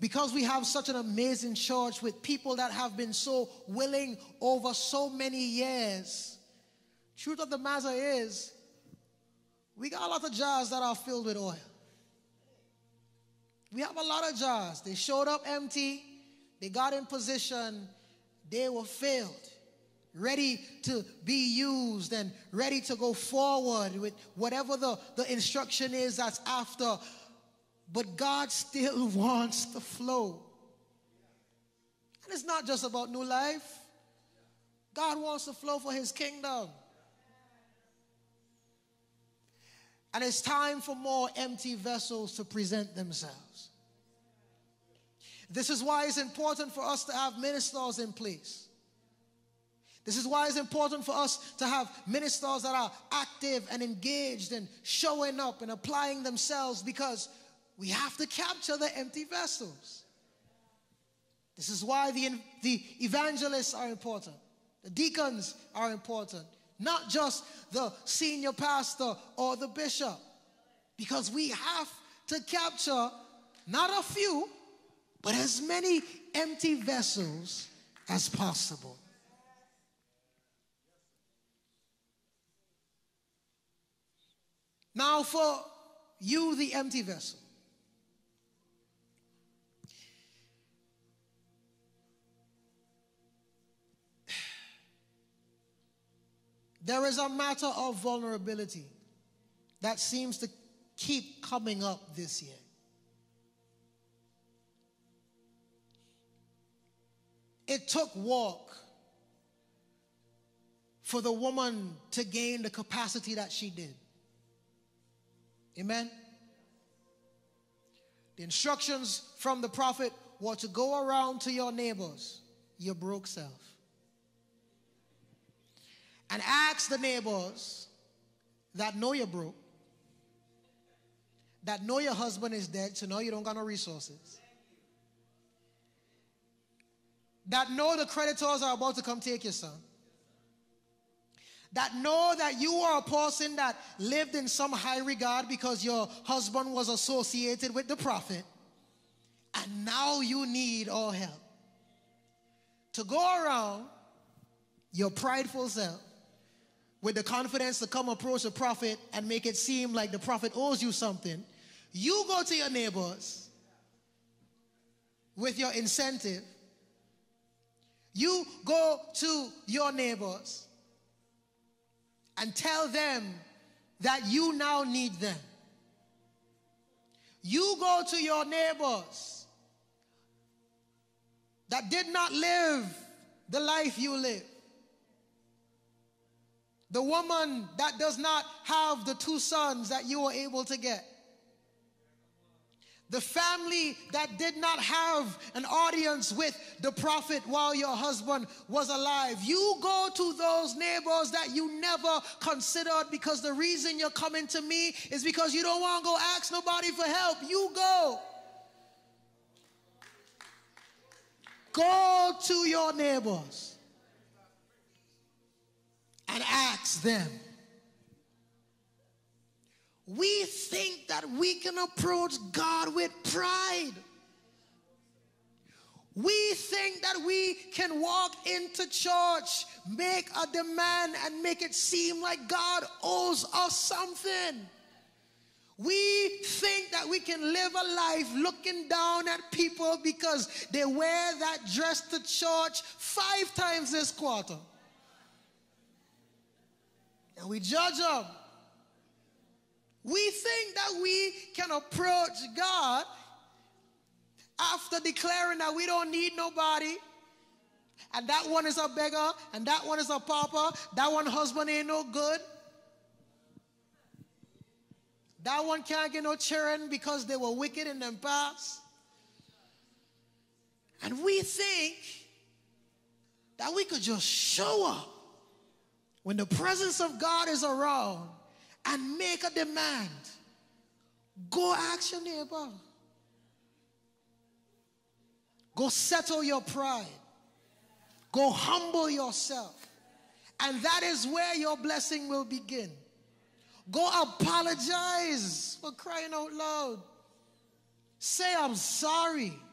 because we have such an amazing church with people that have been so willing over so many years, truth of the matter is, we got a lot of jars that are filled with oil. We have a lot of jars. They showed up empty. They got in position. They were filled, ready to be used and ready to go forward with whatever the instruction is that's after. But God still wants to flow. And it's not just about New Life. God wants to flow for his kingdom. And it's time for more empty vessels to present themselves. This is why it's important for us to have ministers in place. This is why it's important for us to have ministers that are active and engaged and showing up and applying themselves, because we have to capture the empty vessels. This is why the evangelists are important. The deacons are important. Not just the senior pastor or the bishop. Because we have to capture not a few, but as many empty vessels as possible. Now for you, the empty vessel. There is a matter of vulnerability that seems to keep coming up this year. It took walk for the woman to gain the capacity that she did. Amen? The instructions from the prophet were to go around to your neighbors, your broke self, and ask the neighbors that know you're broke, that know your husband is dead, so know you don't got no resources, that know the creditors are about to come take your son, that know that you are a person that lived in some high regard because your husband was associated with the prophet, and now you need all help. To go around your prideful self with the confidence to come approach the prophet and make it seem like the prophet owes you something, you go to your neighbors with your incentive. You go to your neighbors and tell them that you now need them. You go to your neighbors that did not live the life you live. The woman that does not have the 2 sons that you were able to get. The family that did not have an audience with the prophet while your husband was alive. You go to those neighbors that you never considered, because the reason you're coming to me is because you don't want to go ask nobody for help. You go. Go to your neighbors and ask them. We think that we can approach God with pride. We think that we can walk into church, make a demand, and make it seem like God owes us something. We think that we can live a life looking down at people because they wear that dress to church 5 times this quarter. And we judge them. We think that we can approach God after declaring that we don't need nobody, and that one is a beggar, and that one is a pauper, that one husband ain't no good, that one can't get no children because they were wicked in them past. And we think that we could just show up when the presence of God is around and make a demand. Go ask your neighbor. Go settle your pride. Go humble yourself. And that is where your blessing will begin. Go apologize, for crying out loud. Say, I'm sorry.